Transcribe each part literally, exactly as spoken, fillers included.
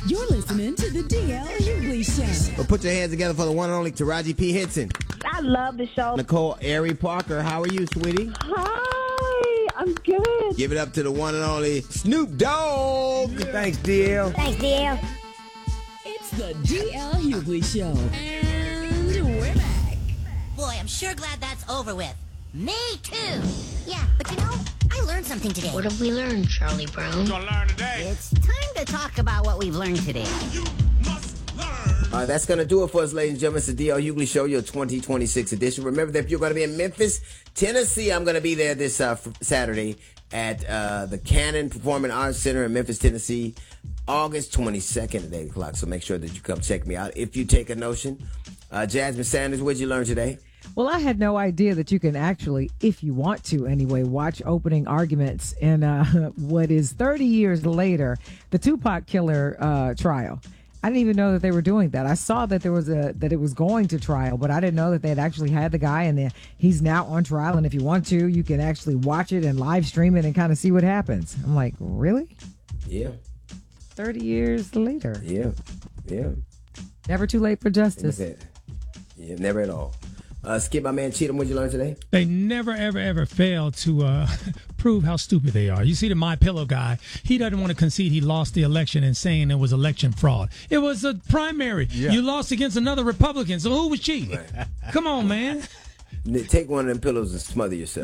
You're listening to the D L Hughley Show. Well, put your hands together for the one and only Taraji P. Henson. I love the show. Nicole Ari Parker, how are you, sweetie? Hi, I'm good. Give it up to the one and only Snoop Dogg. Yeah. Thanks, D L. Thanks, D L. It's the D L Hughley Show. And we're back. Boy, I'm sure glad that's over with. Me too. Yeah, but you know, I learned something today. What have we learned, Charlie Brown? You're gonna learn today. It's time to talk about what we've learned today. You must learn. All right, that's going to do it for us, ladies and gentlemen. It's the D L Hughley Show, your twenty twenty-six edition. Remember that if you're going to be in Memphis, Tennessee, I'm going to be there this uh, Saturday at uh, the Cannon Performing Arts Center in Memphis, Tennessee, August twenty-second at eight o'clock. So make sure that you come check me out. If you take a notion, uh, Jasmine Sanders, what did you learn today? Well, I had no idea that you can actually, if you want to anyway, watch opening arguments in uh, what is thirty years later, the Tupac killer uh, trial. I didn't even know that they were doing that. I saw that there was a that it was going to trial, but I didn't know that they had actually had the guy, and he's now on trial. And if you want to, you can actually watch it and live stream it and kind of see what happens. I'm like, really? Yeah. thirty years later. Yeah. Yeah. Never too late for justice. Yeah, never at all. Uh, Skip, my man Cheatham, what did you learn today? They never, ever, ever fail to uh, prove how stupid they are. You see the My Pillow guy, he doesn't want to concede he lost the election and saying it was election fraud. It was a primary. Yeah. You lost against another Republican, so who was cheating? Right. Come on, man. Take one of them pillows and smother yourself.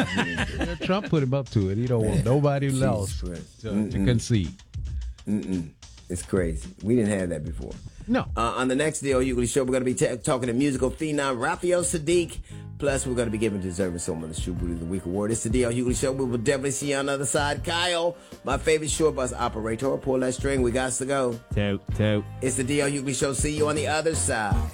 Trump put him up to it. He don't want nobody Jesus else to, to concede. Mm-mm. It's crazy. We didn't have that before. No. Uh, on the next D L Hughley Show, we're going to be t- talking to musical phenom Raphael Sadiq. Plus, we're going to be giving deserving someone the Shoe Booty of the Week award. It's the D L Hughley Show. We will definitely see you on the other side. Kyle, my favorite short bus operator, pull that string. We got to go. Toot, toot. It's the D L Hughley Show. See you on the other side.